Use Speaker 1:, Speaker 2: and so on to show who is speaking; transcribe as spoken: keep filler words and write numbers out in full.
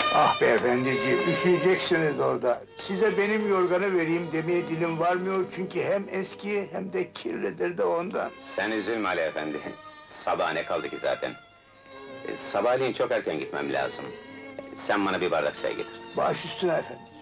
Speaker 1: Ah beyefendiciğim, üşüyeceksiniz orada. Size benim yorganı vereyim demeye dilim varmıyor çünkü hem eski hem de kirlidir de ondan.
Speaker 2: Sen üzülme Ali efendi. Sabah ne kaldı ki zaten? E, sabahleyin çok erken gitmem lazım. Sen bana bir bardak çay getir.
Speaker 1: Baş üstüne efendim.